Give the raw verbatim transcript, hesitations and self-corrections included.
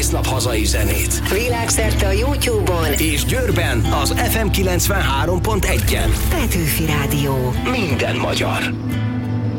nap hazai zenét. Világszerte a YouTube-on és Győrben az ef em kilencvenhárom pont egyen. Petőfi Rádió. Minden magyar.